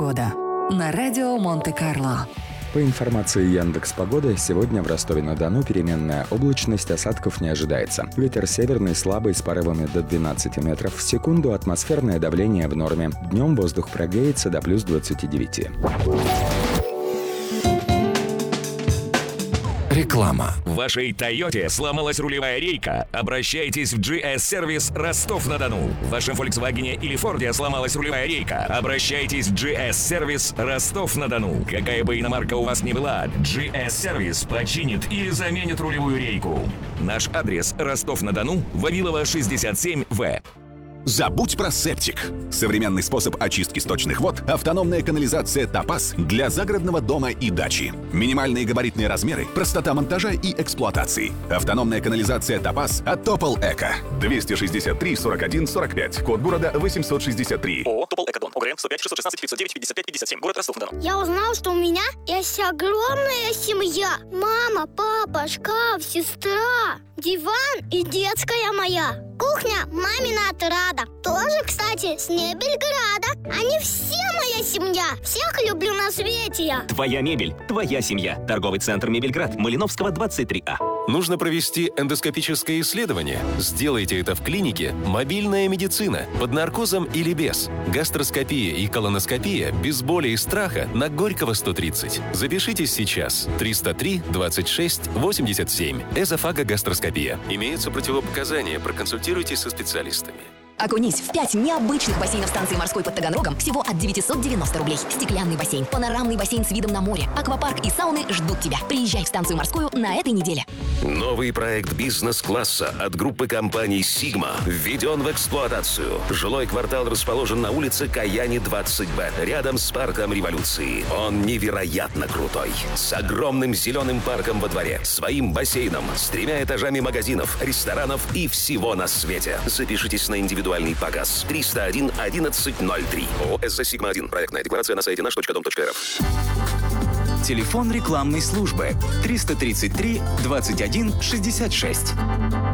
Погода на радио Монте-Карло. По информации Яндекс.Погоды, сегодня в Ростове-на-Дону переменная облачность, осадков не ожидается. Ветер северный слабый с порывами до 12 метров в секунду, атмосферное давление в норме. Днем воздух прогреется до плюс 29. Реклама. В вашей «Тойоте» сломалась рулевая рейка? Обращайтесь в GS-сервис Ростов-на-Дону. В вашем «Фольксвагене» или «Форде» сломалась рулевая рейка? Обращайтесь в GS-сервис Ростов-на-Дону. Какая бы иномарка у вас ни была, GS-сервис починит или заменит рулевую рейку. Наш адрес: Ростов-на-Дону, Вавилова, 67В. Забудь про септик. Современный способ очистки сточных вод — автономная канализация «Топаз» для загородного дома и дачи. Минимальные габаритные размеры, простота монтажа и эксплуатации. Автономная канализация «Топаз» от Топол Эко. 263 41 45. Код города 863. ООО «Топол Экодом». ОГРН 105 616 509 55 57. Город Ростов-на-Дону. Я узнал, что у меня есть огромная семья. Мама, папа, шкаф, сестра, диван и детская моя. Кухня мамина отрада. Тоже, кстати, с Мебельграда. Они все моя семья. Всех люблю на свете я. Твоя мебель, твоя семья. Торговый центр «Мебельград», Малиновского, 23А. Нужно провести эндоскопическое исследование? Сделайте это в клинике «Мобильная медицина» под наркозом или без. Гастроскопия и колоноскопия без боли и страха на Горького, 130. Запишитесь сейчас. 303 26 87. Эзофагогастроскопия. Имеются противопоказания. Проконсультируйтесь со специалистами. Окунись в 5 необычных бассейнов станции морской под Таганрогом всего от 990 рублей. Стеклянный бассейн, панорамный бассейн с видом на море, аквапарк и сауны ждут тебя. Приезжай в станцию морскую на этой неделе. Новый проект бизнес-класса от группы компаний «Сигма» введен в эксплуатацию. Жилой квартал расположен на улице Каяни, 20Б, рядом с парком Революции. Он невероятно крутой. С огромным зеленым парком во дворе, своим бассейном, с 3 этажами магазинов, ресторанов и всего на свете. Запишитесь на индивидуальный показ. 301 1103. ООО «СЗ Сигма-1». Проектная декларация на сайте наш.дом.рф. Телефон рекламной службы 333 21 66.